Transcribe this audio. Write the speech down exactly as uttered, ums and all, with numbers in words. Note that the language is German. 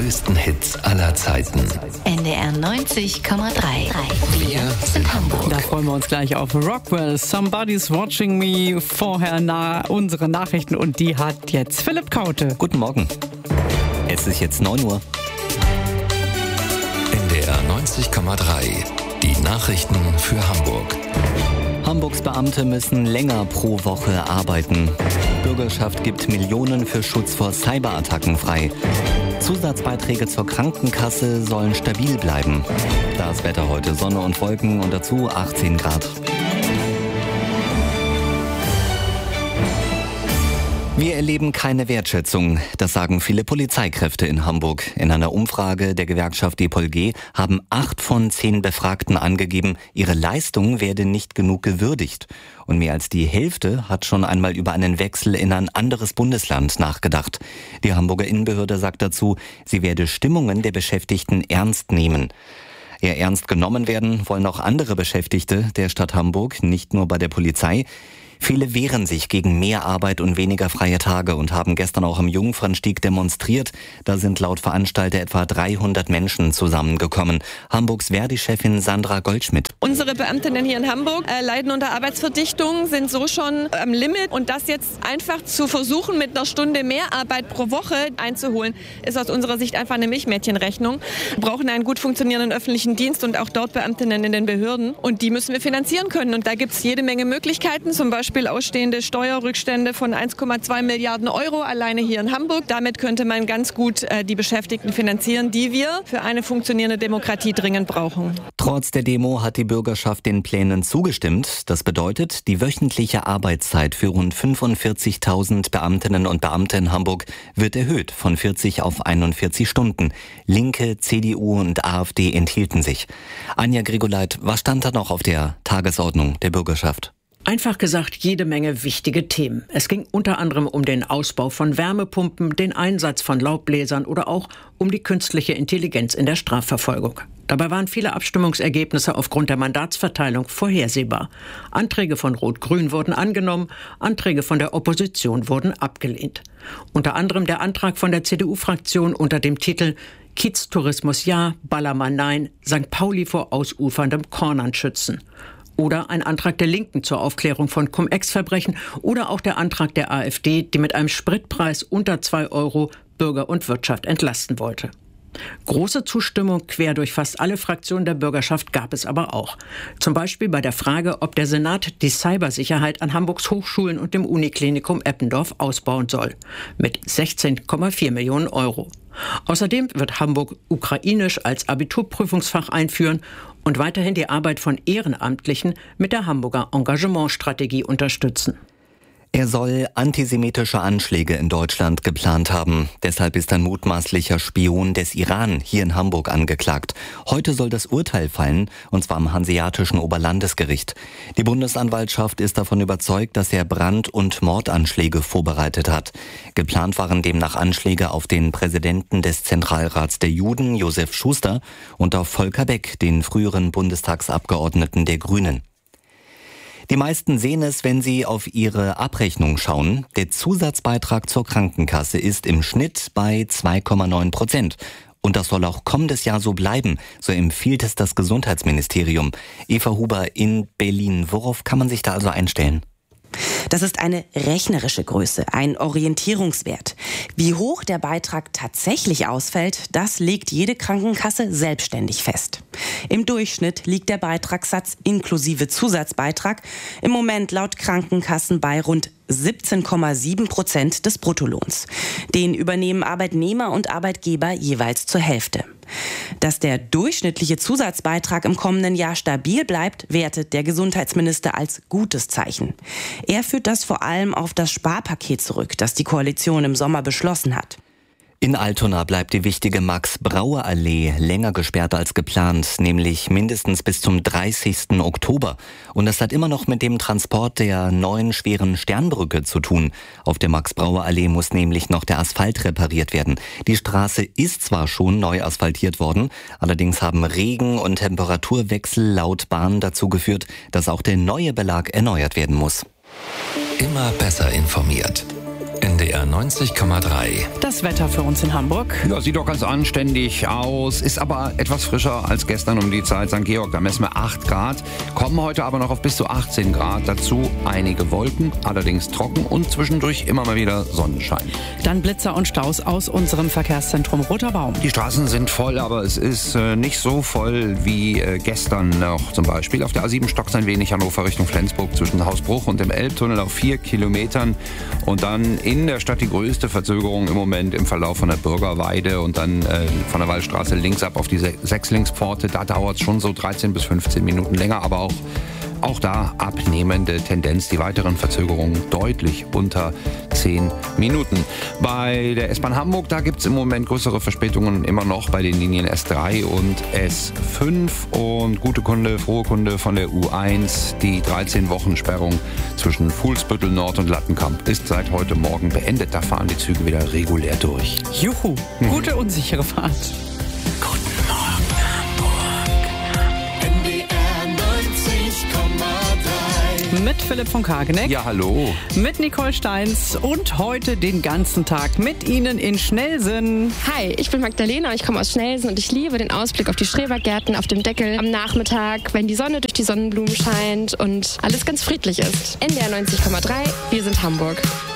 größten Hits aller Zeiten. N D R neunzig Komma drei. Wir sind Hamburg. Da freuen wir uns gleich auf Rockwell. Somebody's Watching Me. Vorher na, unsere Nachrichten und die hat jetzt Philipp Kaute. Guten Morgen. Es ist jetzt neun Uhr. N D R neunzig Komma drei. Die Nachrichten für Hamburg. Hamburgs Beamte müssen länger pro Woche arbeiten. Bürgerschaft gibt Millionen für Schutz vor Cyberattacken frei. Zusatzbeiträge zur Krankenkasse sollen stabil bleiben. Das Wetter heute: Sonne und Wolken und dazu achtzehn Grad. Wir erleben keine Wertschätzung, das sagen viele Polizeikräfte in Hamburg. In einer Umfrage der Gewerkschaft D P O L G haben acht von zehn Befragten angegeben, ihre Leistung werde nicht genug gewürdigt. Und mehr als die Hälfte hat schon einmal über einen Wechsel in ein anderes Bundesland nachgedacht. Die Hamburger Innenbehörde sagt dazu, sie werde Stimmungen der Beschäftigten ernst nehmen. Ja, ernst genommen werden wollen auch andere Beschäftigte der Stadt Hamburg, nicht nur bei der Polizei. Viele wehren sich gegen mehr Arbeit und weniger freie Tage und haben gestern auch am Jungfernstieg demonstriert. Da sind laut Veranstalter etwa dreihundert Menschen zusammengekommen. Hamburgs Verdi-Chefin Sandra Goldschmidt. Unsere Beamtinnen hier in Hamburg äh, leiden unter Arbeitsverdichtung, sind so schon am Limit. Und das jetzt einfach zu versuchen, mit einer Stunde mehr Arbeit pro Woche einzuholen, ist aus unserer Sicht einfach eine Milchmädchenrechnung. Wir brauchen einen gut funktionierenden öffentlichen Dienst und auch dort Beamtinnen in den Behörden. Und die müssen wir finanzieren können. Und da gibt es jede Menge Möglichkeiten, zum Beispiel ausstehende Steuerrückstände von eins Komma zwei Milliarden Euro alleine hier in Hamburg. Damit könnte man ganz gut äh, die Beschäftigten finanzieren, die wir für eine funktionierende Demokratie dringend brauchen. Trotz der Demo hat die Bürgerschaft den Plänen zugestimmt. Das bedeutet, die wöchentliche Arbeitszeit für rund fünfundvierzigtausend Beamtinnen und Beamte in Hamburg wird erhöht von vierzig auf einundvierzig Stunden. Linke, C D U und AfD enthielten sich. Anja Grigoleit, was stand da noch auf der Tagesordnung der Bürgerschaft? Einfach gesagt, jede Menge wichtige Themen. Es ging unter anderem um den Ausbau von Wärmepumpen, den Einsatz von Laubbläsern oder auch um die künstliche Intelligenz in der Strafverfolgung. Dabei waren viele Abstimmungsergebnisse aufgrund der Mandatsverteilung vorhersehbar. Anträge von Rot-Grün wurden angenommen, Anträge von der Opposition wurden abgelehnt. Unter anderem der Antrag von der C D U-Fraktion unter dem Titel Kiez-Tourismus ja, Ballermann nein, Sankt Pauli vor ausuferndem Kornern schützen. Oder ein Antrag der Linken zur Aufklärung von Cum-Ex-Verbrechen oder auch der Antrag der AfD, die mit einem Spritpreis unter zwei Euro Bürger und Wirtschaft entlasten wollte. Große Zustimmung quer durch fast alle Fraktionen der Bürgerschaft gab es aber auch. Zum Beispiel bei der Frage, ob der Senat die Cybersicherheit an Hamburgs Hochschulen und dem Uniklinikum Eppendorf ausbauen soll. Mit sechzehn Komma vier Millionen Euro. Außerdem wird Hamburg Ukrainisch als Abiturprüfungsfach einführen und weiterhin die Arbeit von Ehrenamtlichen mit der Hamburger Engagementstrategie unterstützen. Er soll antisemitische Anschläge in Deutschland geplant haben. Deshalb ist ein mutmaßlicher Spion des Iran hier in Hamburg angeklagt. Heute soll das Urteil fallen, und zwar am Hanseatischen Oberlandesgericht. Die Bundesanwaltschaft ist davon überzeugt, dass er Brand- und Mordanschläge vorbereitet hat. Geplant waren demnach Anschläge auf den Präsidenten des Zentralrats der Juden, Josef Schuster, und auf Volker Beck, den früheren Bundestagsabgeordneten der Grünen. Die meisten sehen es, wenn sie auf ihre Abrechnung schauen. Der Zusatzbeitrag zur Krankenkasse ist im Schnitt bei zwei Komma neun Prozent. Und das soll auch kommendes Jahr so bleiben, so empfiehlt es das Gesundheitsministerium. Eva Huber in Berlin. Worauf kann man sich da also einstellen? Das ist eine rechnerische Größe, ein Orientierungswert. Wie hoch der Beitrag tatsächlich ausfällt, das legt jede Krankenkasse selbstständig fest. Im Durchschnitt liegt der Beitragssatz inklusive Zusatzbeitrag im Moment laut Krankenkassen bei rund siebzehn Komma sieben Prozent des Bruttolohns. Den übernehmen Arbeitnehmer und Arbeitgeber jeweils zur Hälfte. Dass der durchschnittliche Zusatzbeitrag im kommenden Jahr stabil bleibt, wertet der Gesundheitsminister als gutes Zeichen. Er führt das vor allem auf das Sparpaket zurück, das die Koalition im Sommer beschlossen hat. In Altona bleibt die wichtige Max-Brauer-Allee länger gesperrt als geplant, nämlich mindestens bis zum dreißigsten Oktober. Und das hat immer noch mit dem Transport der neuen schweren Sternbrücke zu tun. Auf der Max-Brauer-Allee muss nämlich noch der Asphalt repariert werden. Die Straße ist zwar schon neu asphaltiert worden, allerdings haben Regen- und Temperaturwechsel laut Bahn dazu geführt, dass auch der neue Belag erneuert werden muss. Immer besser informiert. N D R neunzig Komma drei. Das Wetter für uns in Hamburg. Ja, sieht doch ganz anständig aus, ist aber etwas frischer als gestern um die Zeit. Sankt Georg, da messen wir acht Grad, kommen heute aber noch auf bis zu achtzehn Grad. Dazu einige Wolken, allerdings trocken und zwischendurch immer mal wieder Sonnenschein. Dann Blitzer und Staus aus unserem Verkehrszentrum Roter Baum. Die Straßen sind voll, aber es ist äh, nicht so voll wie äh, gestern noch. Zum Beispiel auf der A sieben stockt ein wenig Hannover Richtung Flensburg zwischen Hausbruch und dem Elbtunnel auf vier Kilometern. Und dann in der Stadt die größte Verzögerung im Moment im Verlauf von der Bürgerweide und dann äh, von der Wallstraße links ab auf die Se- Sechslinkspforte. Da dauert es schon so dreizehn bis fünfzehn Minuten länger, aber auch Auch da abnehmende Tendenz, die weiteren Verzögerungen deutlich unter zehn Minuten. Bei der S-Bahn Hamburg, da gibt es im Moment größere Verspätungen immer noch bei den Linien S drei und S fünf. Und gute Kunde, frohe Kunde von der U eins, die dreizehn Wochen Sperrung zwischen Fuhlsbüttel Nord und Lattenkamp ist seit heute Morgen beendet. Da fahren die Züge wieder regulär durch. Juhu, gute und sichere Fahrt. Mit Philipp von Kageneck. Ja, hallo. Mit Nicole Steins und heute den ganzen Tag mit Ihnen in Schnellsinn. Hi, ich bin Magdalena und ich komme aus Schnellsinn und ich liebe den Ausblick auf die Schrebergärten auf dem Deckel am Nachmittag, wenn die Sonne durch die Sonnenblumen scheint und alles ganz friedlich ist. N D R neunzig Komma drei, wir sind Hamburg.